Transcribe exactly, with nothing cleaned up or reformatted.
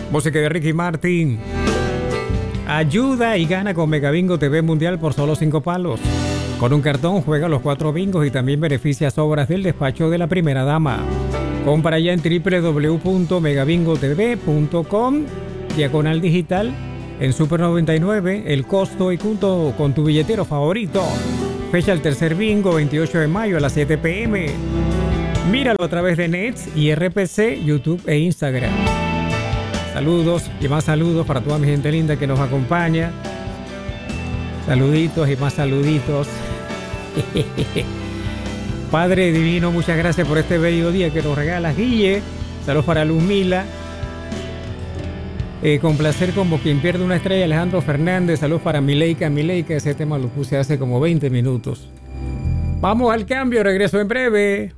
Música de Ricky Martin. Ayuda y gana con Megabingo T V Mundial por solo cinco palos. Con un cartón juega los cuatro bingos y también beneficias obras del despacho de la primera dama. Compra ya en doble u doble u doble u punto megabingo t v punto com, diagonal digital, en Super noventa y nueve, el costo y junto con tu billetero favorito. Fecha el tercer bingo, veintiocho de mayo a las siete pe eme. Míralo a través de Nets y R P C, YouTube e Instagram. Saludos y más saludos para toda mi gente linda que nos acompaña. Saluditos y más saluditos. Padre Divino, muchas gracias por este bello día que nos regalas, Guille. Saludos para Luz Mila. Eh, con placer como quien pierde una estrella, Alejandro Fernández. Saludos para Mileika. Mileika, ese tema lo puse hace como veinte minutos. Vamos al cambio, regreso en breve.